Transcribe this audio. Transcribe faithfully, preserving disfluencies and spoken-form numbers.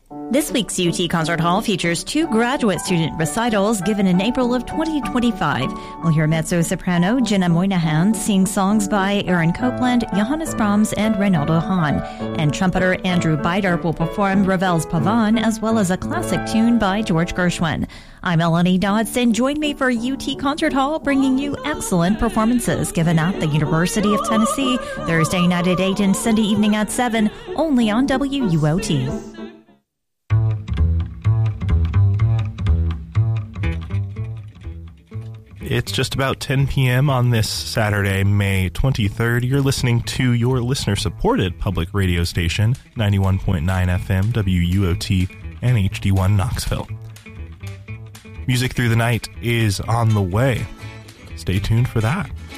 This week's U T Concert Hall features two graduate student recitals given in April of twenty twenty-five. We'll hear mezzo-soprano Jenna Moynihan sing songs by Aaron Copland, Johannes Brahms, and Reynaldo Hahn. And trumpeter Andrew Bider will perform Ravel's Pavane, as well as a classic tune by George Gershwin. I'm Melanie Dodson. Join me for U T Concert Hall, bringing you excellent performances given at the University of Tennessee, Thursday night at eight and Sunday evening at seven, only on W U O T. It's just about ten p.m. on this Saturday, May twenty-third. You're listening to your listener-supported public radio station, ninety-one point nine F M, W U O T, and H D one Knoxville. Music Through the Night is on the way. Stay tuned for that.